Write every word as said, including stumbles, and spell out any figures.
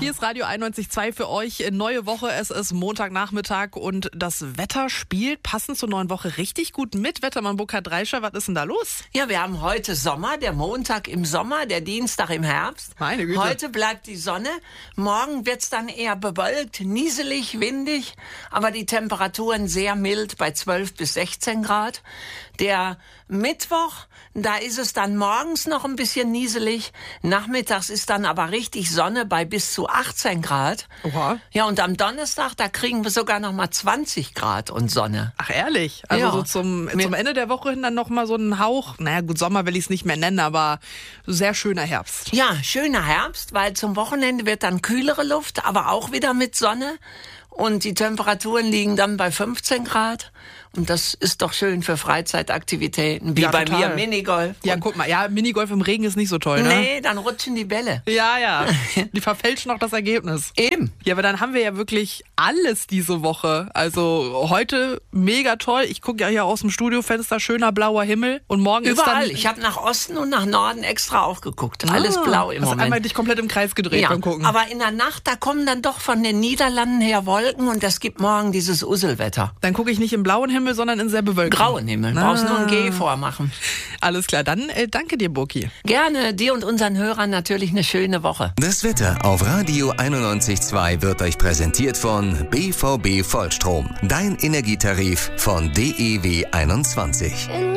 Hier ist Radio einundneunzig Komma zwei für euch. Neue Woche, es ist Montagnachmittag und das Wetter spielt passend zur neuen Woche richtig gut mit. Wettermann Burkhard Reischer, was ist denn da los? Ja, wir haben heute Sommer, der Montag im Sommer, der Dienstag im Herbst. Meine Güte. Heute bleibt die Sonne, morgen wird's dann eher bewölkt, nieselig, windig, aber die Temperaturen sehr mild bei zwölf bis sechzehn Grad. Der Mittwoch, da ist es dann morgens noch ein bisschen nieselig, nachmittags ist dann aber richtig Sonne bei bis zu achtzehn Grad. Oha. Ja, und am Donnerstag, da kriegen wir sogar noch mal zwanzig Grad und Sonne. Ach ehrlich? Also Ja. so zum, zum Ende der Woche hin dann nochmal so einen Hauch, naja gut, Sommer will ich es nicht mehr nennen, aber sehr schöner Herbst. Ja, schöner Herbst, weil zum Wochenende wird dann kühlere Luft, aber auch wieder mit Sonne. Und die Temperaturen liegen dann bei fünfzehn Grad. Und das ist doch schön für Freizeitaktivitäten, wie Ja, bei total. mir Minigolf. Ja, Und guck mal, ja, Minigolf im Regen ist nicht so toll, ne? nee, dann rutschen die Bälle. Ja, ja. Die verfälschen auch das Ergebnis. Eben. Ja, aber dann haben wir ja wirklich alles diese Woche. Also heute mega toll. Ich gucke ja hier aus dem Studiofenster, schöner blauer Himmel. Und morgen Überall. ist dann... Ich habe nach Osten und nach Norden extra auch geguckt. Alles Ah, blau im hast Moment. einmal dich komplett im Kreis gedreht Ja, beim Gucken. aber in der Nacht, da kommen dann doch von den Niederlanden her Wolken und das gibt morgen dieses Usselwetter. Dann gucke ich nicht im blauen Himmel, sondern in sehr bewölkten. Grauen Himmel. Brauchst nur ein G vormachen. Alles klar, dann äh, danke dir, Burki. Gerne dir und unseren Hörern natürlich eine schöne Woche. Das Wetter auf Radio einundneunzig Komma zwei wird euch präsentiert von B V B Vollstrom. Dein Energietarif von D E W einundzwanzig.